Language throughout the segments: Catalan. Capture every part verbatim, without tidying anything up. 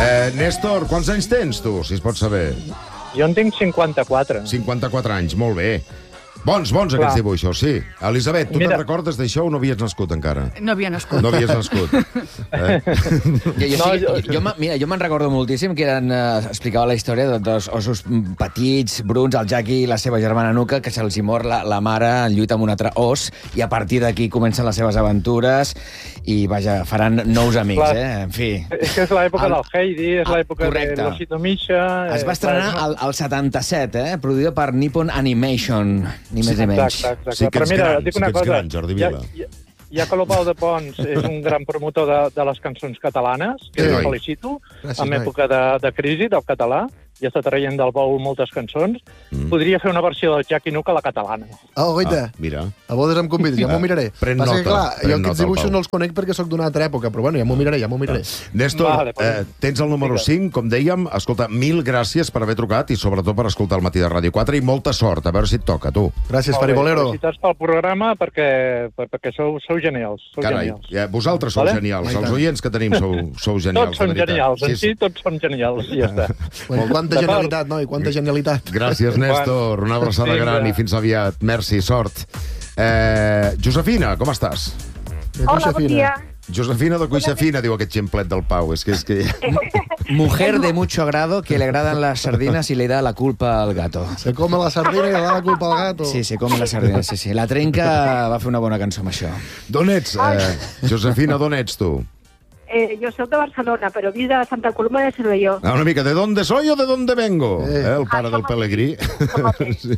Eh, Néstor, quants anys tens, tu, si es pot saber? Jo en tinc cinquanta-quatre. cinquanta-quatre anys, molt bé. Bons, bons, Clar. aquests dibuixos, sí. Elisabet, tu Mira. te'n recordes d'això o no havies nascut encara? No havia nascut. No havies nascut. Eh? Jo, jo, No, sí, jo- jo, jo, me- mira, jo me'n recordo moltíssim que eren, eh, explicava la història de dos ossos petits, bruns, el Jackie i la seva germana Nuca, que se'ls hi mor la, la mare en lluita amb un altre os, i a partir d'aquí comencen les seves aventures i, vaja, faran nous amics, Clar. eh? En fi. És que és l'època El- del Heidi, és Ah, l'època de correcte. l'Osito Misha... Es va estrenar al, al setanta-set, eh? Produïda per Nippon Animation, ni més ni menys. Exacte, exacte. Sí que Però ets mira, gran, dic sí una que ets cosa. gran, Jordi ja, Vila. ja, ja que l'Opau de Pons és un gran promotor de, de les cançons catalanes, que Sí, el noi. felicito, Gràcies, en noi. època de, de crisi del català, ja està traient del bou moltes cançons, Mm. podria fer una versió del Jackie Nuca a la catalana. Oh, goita. Ah, mira. A bodes em convides, ja m'ho miraré. Pren Passa que, nota, clar, pren jo nota, aquests dibuixos Pau. no els conec perquè sóc d'una altra època, però bueno, ja m'ho miraré, ja m'ho miraré. Néstor, Vale, pues- eh, tens el número Digues. cinc, com dèiem. Escolta, mil gràcies per haver trucat i sobretot per escoltar el Matí de Ràdio quatre i molta sort. A veure si et toca, tu. Gràcies, Molt bé, Faribolero. Felicitats pel programa perquè, per- perquè sou, sou genials. Sou Carai, genials. ja, vosaltres sou Vale? genials. I Els tant. oients que tenim sou, sou genials. Tots són de veritat. genials, en Sí, si tots són genials, i ja està. Bueno, quanta D'acord. genialitat, noi, quanta genialitat. Gràcies, Néstor. Una abraçada Vinga. gran i fins aviat. Merci, sort. Eh, Josefina, com estàs? De Hola, cuixa bon fina. dia. Josefina de Cuixa Fina, diu aquest ximplet del Pau. És que... És que... Mujer de mucho grado que le agradan las sardinas y le da la culpa al gato. Se come la sardina i le da la culpa al gato. Sí, se come la sardina, sí, sí. La Trenca va fer una bona cançó amb això. D'on ets? Eh, Josefina, d'on ets tu? Eh, jo soc de Barcelona, però visc de Santa Coloma de Cervelló. Ah, una mica, ¿de dónde soy o de dónde vengo? Eh. Eh, el pare del Pelegrí. Sí.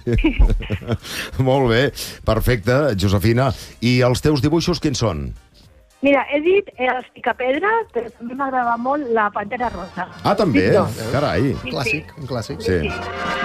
Molt bé, perfecte, Josefina. I els teus dibuixos quins són? Mira, he dit eh, els Picapedra, però també m'agrada molt la Pantera Rosa. Ah, també? Sí, no. Carai. Un clàssic, un clàssic. Sí. Sí.